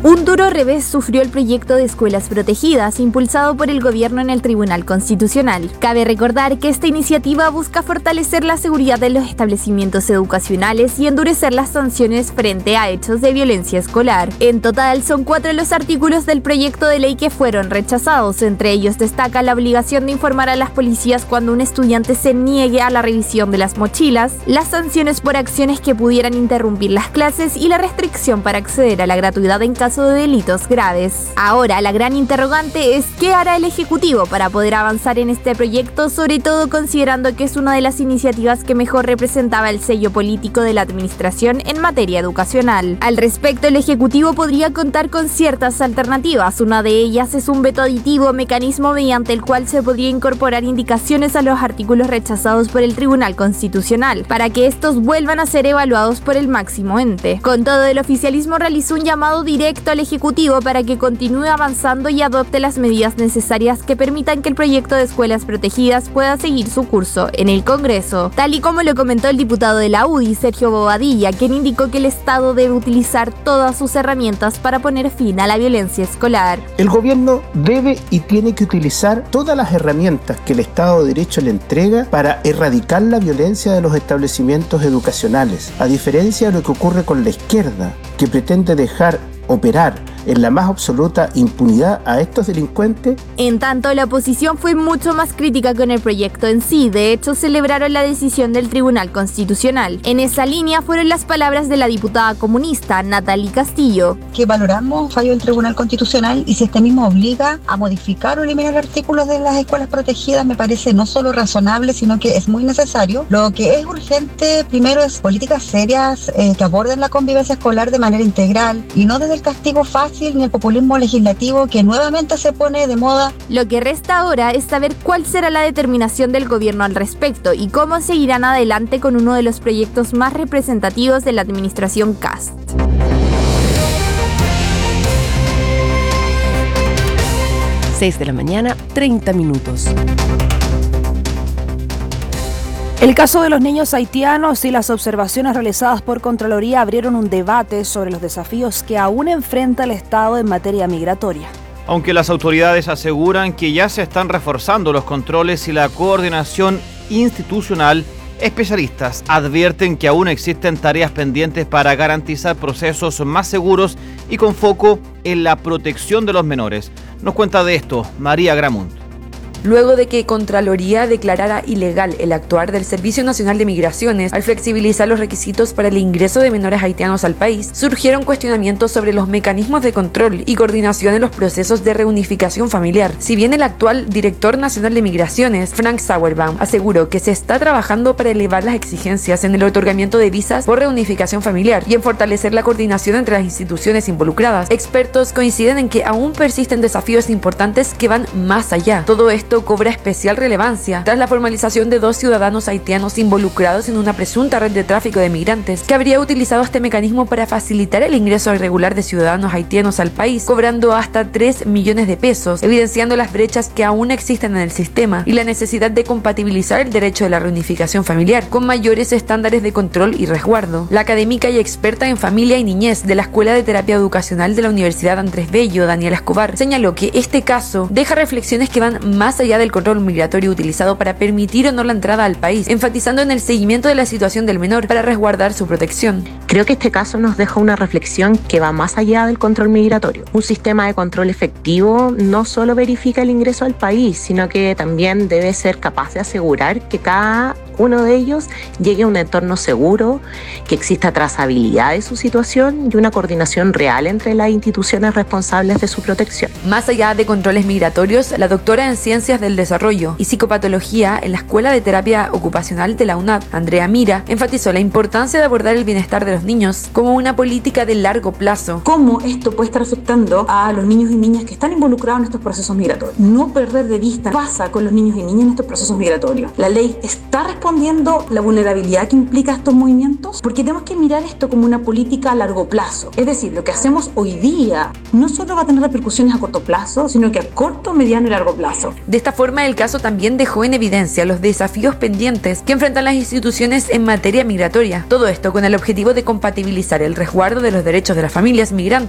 Un duro revés sufrió el proyecto de escuelas protegidas impulsado por el gobierno en el Tribunal Constitucional. Cabe recordar que esta iniciativa busca fortalecer la seguridad de los establecimientos educacionales y endurecer las sanciones frente a hechos de violencia escolar. En total, son 4 los artículos del proyecto de ley que fueron rechazados. Entre ellos destaca la obligación de informar a las policías cuando un estudiante se niegue a la revisión de las mochilas, las sanciones por acciones que pudieran interrumpir las clases y la restricción para acceder a la gratuidad en caso de delitos graves. Ahora, la gran interrogante es ¿qué hará el Ejecutivo para poder avanzar en este proyecto, sobre todo considerando que es una de las iniciativas que mejor representaba el sello político de la administración en materia educacional? Al respecto, el Ejecutivo podría contar con ciertas alternativas. Una de ellas es un veto aditivo, mecanismo mediante el cual se podría incorporar indicaciones a los artículos rechazados por el Tribunal Constitucional, para que estos vuelvan a ser evaluados por el máximo ente. Con todo, el oficialismo realizó un llamado directo al Ejecutivo para que continúe avanzando y adopte las medidas necesarias que permitan que el proyecto de escuelas protegidas pueda seguir su curso en el Congreso, tal y como lo comentó el diputado de la UDI, Sergio Bobadilla, quien indicó que el Estado debe utilizar todas sus herramientas para poner fin a la violencia escolar. El gobierno debe y tiene que utilizar todas las herramientas que el Estado de Derecho le entrega para erradicar la violencia de los establecimientos educacionales, a diferencia de lo que ocurre con la izquierda, que pretende dejar operar en la más absoluta impunidad a estos delincuentes. En tanto, la oposición fue mucho más crítica con el proyecto en sí. De hecho, celebraron la decisión del Tribunal Constitucional. En esa línea fueron las palabras de la diputada comunista Natalie Castillo. Que valoramos fallo del Tribunal Constitucional y si este mismo obliga a modificar o eliminar artículos de las escuelas protegidas, me parece no solo razonable, sino que es muy necesario. Lo que es urgente primero es políticas serias que aborden la convivencia escolar de manera integral y no desde el castigo fácil ni el populismo legislativo que nuevamente se pone de moda. Lo que resta ahora es saber cuál será la determinación del gobierno al respecto y cómo seguirán adelante con uno de los proyectos más representativos de la administración Kast. (6:30 a.m) El caso de los niños haitianos y las observaciones realizadas por Contraloría abrieron un debate sobre los desafíos que aún enfrenta el Estado en materia migratoria. Aunque las autoridades aseguran que ya se están reforzando los controles y la coordinación institucional, especialistas advierten que aún existen tareas pendientes para garantizar procesos más seguros y con foco en la protección de los menores. Nos cuenta de esto María Gramunt. Luego de que Contraloría declarara ilegal el actuar del Servicio Nacional de Migraciones al flexibilizar los requisitos para el ingreso de menores haitianos al país, surgieron cuestionamientos sobre los mecanismos de control y coordinación en los procesos de reunificación familiar. Si bien el actual Director Nacional de Migraciones, Frank Sauerbaum, aseguró que se está trabajando para elevar las exigencias en el otorgamiento de visas por reunificación familiar y en fortalecer la coordinación entre las instituciones involucradas, expertos coinciden en que aún persisten desafíos importantes que van más allá. Todo esto cobra especial relevancia tras la formalización de 2 ciudadanos haitianos involucrados en una presunta red de tráfico de migrantes que habría utilizado este mecanismo para facilitar el ingreso irregular de ciudadanos haitianos al país, cobrando hasta 3 millones de pesos, evidenciando las brechas que aún existen en el sistema y la necesidad de compatibilizar el derecho de la reunificación familiar con mayores estándares de control y resguardo. La académica y experta en familia y niñez de la Escuela de Terapia Educacional de la Universidad Andrés Bello, Daniela Escobar, señaló que este caso deja reflexiones que van más allá del control migratorio utilizado para permitir o no la entrada al país, enfatizando en el seguimiento de la situación del menor para resguardar su protección. Creo que este caso nos deja una reflexión que va más allá del control migratorio. Un sistema de control efectivo no solo verifica el ingreso al país, sino que también debe ser capaz de asegurar que cada uno de ellos llegue a un entorno seguro, que exista trazabilidad de su situación y una coordinación real entre las instituciones responsables de su protección. Más allá de controles migratorios, la doctora en Ciencias del Desarrollo y Psicopatología en la Escuela de Terapia Ocupacional de la UNAD, Andrea Mira, enfatizó la importancia de abordar el bienestar de los niños como una política de largo plazo. ¿Cómo esto puede estar afectando a los niños y niñas que están involucrados en estos procesos migratorios? No perder de vista qué pasa con los niños y niñas en estos procesos migratorios. La ley está respondiendo la vulnerabilidad que implica estos movimientos, porque tenemos que mirar esto como una política a largo plazo. Es decir, lo que hacemos hoy día no solo va a tener repercusiones a corto plazo, sino que a corto, mediano y largo plazo. De esta forma, el caso también dejó en evidencia los desafíos pendientes que enfrentan las instituciones en materia migratoria. Todo esto con el objetivo de compatibilizar el resguardo de los derechos de las familias migrantes